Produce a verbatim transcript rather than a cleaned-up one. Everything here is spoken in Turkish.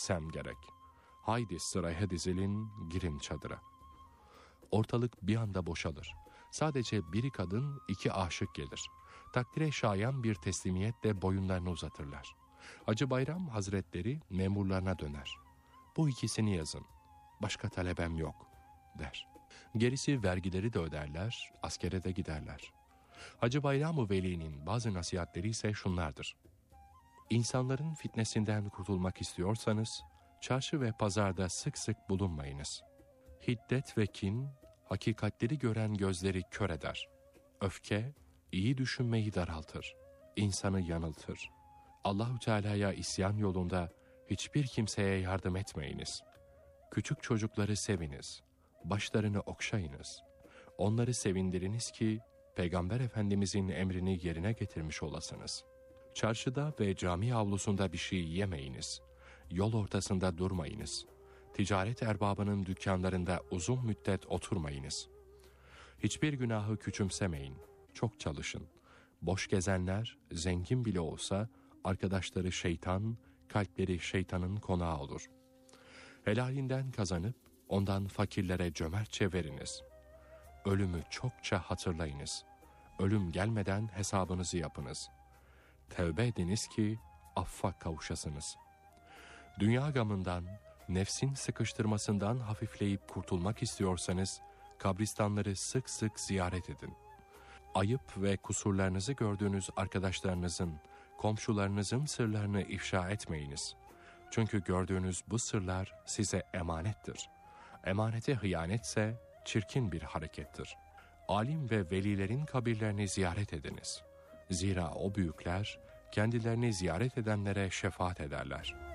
gitsem gerek. Haydi sıraya dizilin, girin çadıra. Ortalık bir anda boşalır. Sadece biri kadın, iki aşık gelir. Takdire şayan bir teslimiyetle boyunlarını uzatırlar. Hacı Bayram Hazretleri memurlarına döner. Bu ikisini yazın, başka talebem yok der. Gerisi vergileri de öderler, askere de giderler. Hacı Bayram-ı Veli'nin bazı nasihatleri ise şunlardır. İnsanların fitnesinden kurtulmak istiyorsanız, çarşı ve pazarda sık sık bulunmayınız. Hiddet ve kin, hakikatleri gören gözleri kör eder. Öfke, iyi düşünmeyi daraltır. İnsanı yanıltır. Allahu Teala'ya isyan yolunda hiçbir kimseye yardım etmeyiniz. Küçük çocukları seviniz. Başlarını okşayınız. Onları sevindiriniz ki Peygamber Efendimizin emrini yerine getirmiş olasınız. Çarşıda ve cami avlusunda bir şey yemeyiniz. Yol ortasında durmayınız. Ticaret erbabının dükkanlarında uzun müddet oturmayınız. Hiçbir günahı küçümsemeyin. Çok çalışın. Boş gezenler, zengin bile olsa, arkadaşları şeytan, kalpleri şeytanın konağı olur. Helalinden kazanıp, ondan fakirlere cömertçe veriniz. Ölümü çokça hatırlayınız. Ölüm gelmeden hesabınızı yapınız. Tevbe ediniz ki affa kavuşasınız. Dünya gamından, nefsin sıkıştırmasından hafifleyip kurtulmak istiyorsanız, kabristanları sık sık ziyaret edin. Ayıp ve kusurlarınızı gördüğünüz arkadaşlarınızın, komşularınızın sırlarını ifşa etmeyiniz. Çünkü gördüğünüz bu sırlar size emanettir. Emanete hıyanetse çirkin bir harekettir. Alim ve velilerin kabirlerini ziyaret ediniz. Zira o büyükler kendilerini ziyaret edenlere şefaat ederler.